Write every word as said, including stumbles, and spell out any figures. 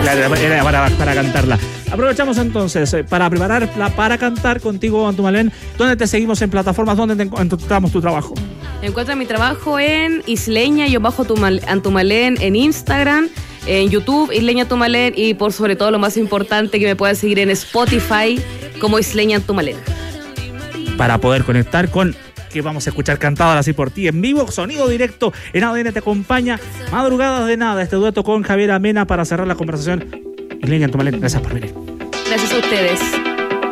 Claro, era para, para cantarla. Aprovechamos entonces eh, para prepararla para cantar contigo, Antumalén. ¿Dónde te seguimos en plataformas? ¿Dónde te encontramos tu trabajo? Encuentra mi trabajo en Isleña, yo bajo Antumalén en Instagram, en YouTube, Isleña Antumalén, y por sobre todo lo más importante, que me puedan seguir en Spotify como Isleña Antumalén. Para poder conectar con que vamos a escuchar cantado así por ti en vivo, sonido directo en A D N te acompaña. Madrugadas de nada, este dueto con Javier Amena para cerrar la conversación. Isleña Antumalén, gracias por venir. Gracias a ustedes.